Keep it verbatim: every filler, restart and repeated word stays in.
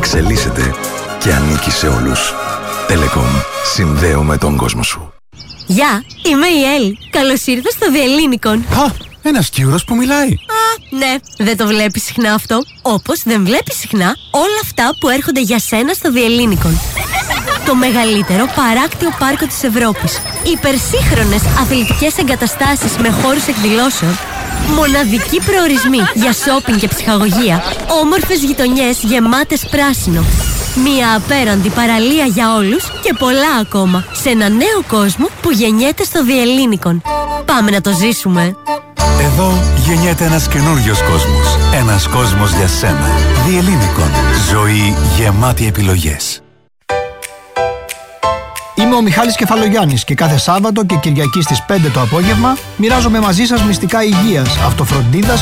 εξελίσσεται και ανήκει σε όλους. Telecom. Συνδέουμε τον κόσμο σου. Γεια, είμαι η Έλλη. Καλώς ήρθες στο Διελλήνικον. Α, ένας Κύρος που μιλάει. Α, ναι, δεν το βλέπεις συχνά αυτό. Όπως δεν βλέπεις συχνά όλα αυτά που έρχονται για σένα στο Διελλήνικον. Το μεγαλύτερο παράκτιο πάρκο της Ευρώπης. Υπερσύγχρονες αθλητικές εγκαταστάσεις με χώρους εκδηλώσεων. Μοναδικοί προορισμοί για σόπινγκ και ψυχαγωγία. Όμορφες γειτονιές γεμάτες πράσινο. Μία απέραντη παραλία για όλους και πολλά ακόμα. Σε ένα νέο κόσμο που γεννιέται στο Διελλήνικον. Πάμε να το ζήσουμε. Εδώ γεννιέται ένας καινούριος κόσμος. Ένας κόσμος για σένα. Διελλήνικον. Ζωή γεμάτη επιλογές. Είμαι ο Μιχάλης Κεφαλογιάννης και κάθε Σάββατο και Κυριακή στις πέντε το απόγευμα μοιράζομαι μαζί σας μυστικά υγείας, αυτοφροντίδας